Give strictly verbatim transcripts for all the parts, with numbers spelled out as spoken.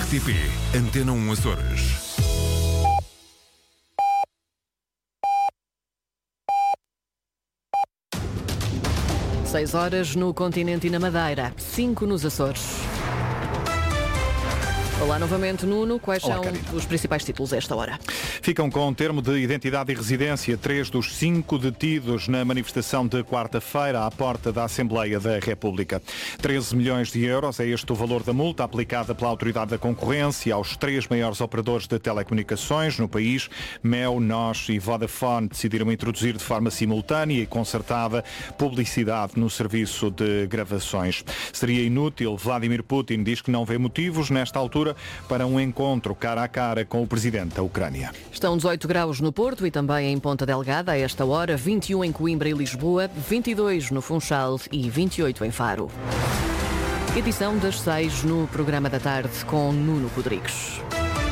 R T P Antena um Açores. Seis horas no continente e na Madeira, cinco nos Açores. Olá novamente, Nuno. Quais Olá, são Karina. os principais títulos a esta hora? Ficam com um termo de identidade e residência três dos cinco detidos na manifestação de quarta-feira à porta da Assembleia da República. treze milhões de euros é este o valor da multa aplicada pela Autoridade da Concorrência aos três maiores operadores de telecomunicações no país. Mel, Nós e Vodafone decidiram introduzir de forma simultânea e concertada publicidade no serviço de gravações. Seria inútil. Vladimir Putin diz que não vê motivos nesta altura para um encontro cara a cara com o presidente da Ucrânia. Estão dezoito graus no Porto e também em Ponta Delgada a esta hora, vinte e um em Coimbra e Lisboa, vinte e dois no Funchal e vinte e oito em Faro. Edição das seis no programa da tarde com Nuno Rodrigues.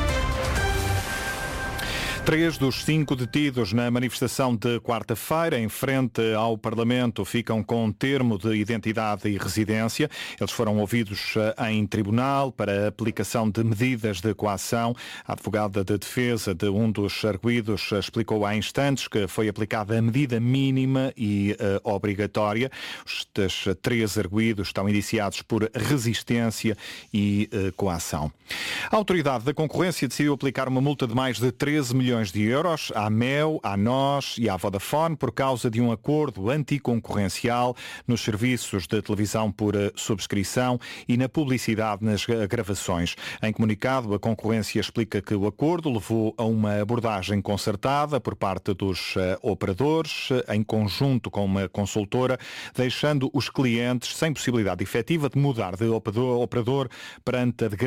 Três dos cinco detidos na manifestação de quarta-feira em frente ao Parlamento ficam com termo de identidade e residência. Eles foram ouvidos em tribunal para a aplicação de medidas de coação. A advogada de defesa de um dos arguidos explicou há instantes que foi aplicada a medida mínima e uh, obrigatória. Estes três arguidos estão indiciados por resistência e uh, coação. A Autoridade da Concorrência decidiu aplicar uma multa de mais de treze milhões de euros à Mel, à Nós e à Vodafone por causa de um acordo anticoncorrencial nos serviços de televisão por subscrição e na publicidade nas gravações. Em comunicado, a concorrência explica que o acordo levou a uma abordagem concertada por parte dos operadores, em conjunto com uma consultora, deixando os clientes sem possibilidade efetiva de mudar de operador perante a